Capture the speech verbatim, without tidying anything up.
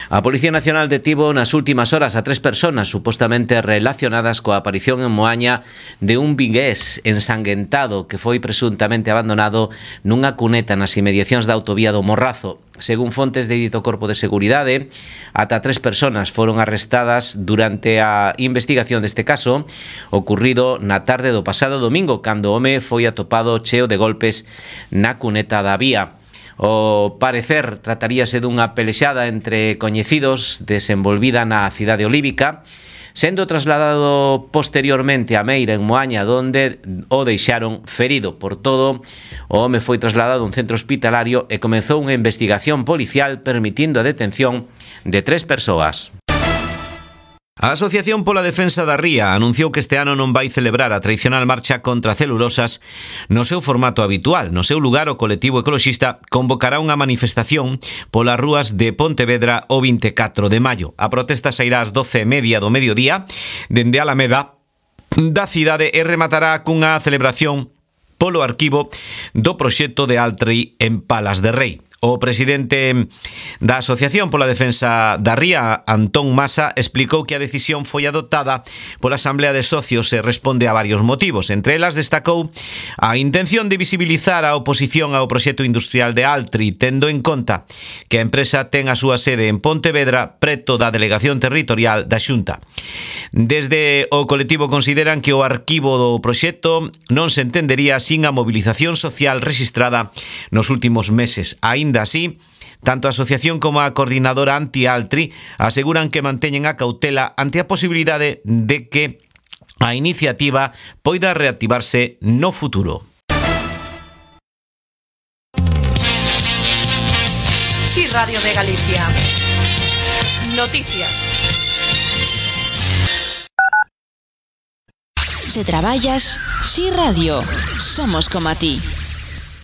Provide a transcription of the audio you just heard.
A Policía Nacional detivo nas últimas horas a tres personas supostamente relacionadas coa aparición en Moaña de un vigués ensanguentado que foi presuntamente abandonado nunha cuneta nas inmediacións da autovía do Morrazo. Según fontes de dito Corpo de Seguridade, ata tres personas foron arrestadas durante a investigación deste caso, ocurrido na tarde do pasado domingo, cando o home foi atopado cheo de golpes na cuneta da vía. O parecer trataríase dunha pelexada entre coñecidos desenvolvida na cidade olívica, sendo trasladado posteriormente a Meira en Moaña, donde o deixaron ferido. Por todo, o home foi trasladado a un centro hospitalario e comezou unha investigación policial permitindo a detención de tres persoas. A Asociación pola Defensa da Ría anunciou que este ano non vai celebrar a tradicional marcha contra celulosas no seu formato habitual. No seu lugar, o colectivo ecoloxista convocará unha manifestación polas rúas de Pontevedra o vinte e catro de maio. A protesta sairá ás doce e media do mediodía dende a Alameda da cidade e rematará cunha celebración polo arquivo do proxecto de Altri en Palas de Rei. O presidente da Asociación pola Defensa da Ría, Antón Masa, explicou que a decisión foi adoptada pola Asamblea de Socios e responde a varios motivos. Entre elas destacou a intención de visibilizar a oposición ao proxecto industrial de Altri, tendo en conta que a empresa ten a súa sede en Pontevedra, preto da delegación territorial da Xunta. Desde o colectivo consideran que o arquivo do proxecto non se entendería sin a movilización social rexistrada nos últimos meses. Aínda así, tanto a asociación como a coordinadora anti-Altri aseguran que manteñen a cautela ante a posibilidade de que a iniciativa poida reactivarse no futuro. Sí, Radio de Galicia. Noticias. Se traballas, Sí Radio. Somos como a ti.